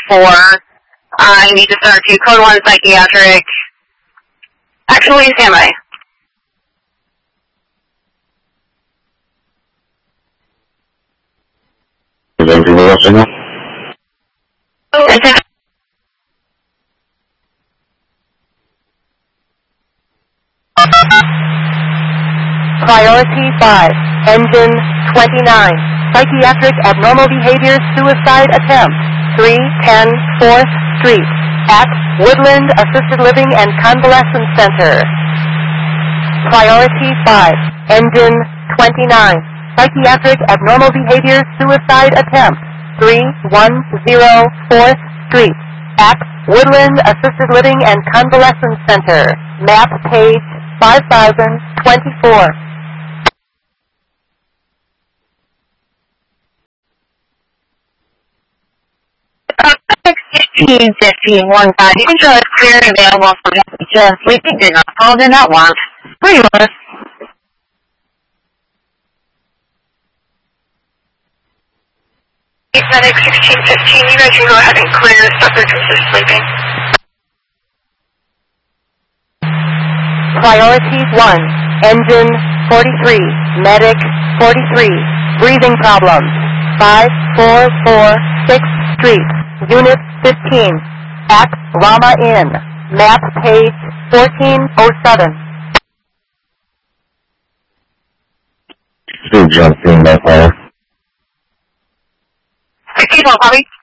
4. I need to start to code 1 psychiatric. Actually, standby. Is everything else in there? Priority 5, engine 29, psychiatric abnormal behavior suicide attempt, 310 4th Street, at Woodland Assisted Living and Convalescent Center. Priority 5, engine 29, psychiatric abnormal behavior suicide attempt, 310 4th Street, at Woodland Assisted Living and Convalescent Center, map page 5024. 1515 you can show us clear and available for just sleeping. Did not fall, did not want. Where you are? Medic 1615, you guys can go ahead and clear subject for sleeping. Priority 1, engine 43, medic 43, breathing problems, 5446 Street, Unit 15, at Rama Inn, map page 1407. Steve jumped in that fire. 16, copy.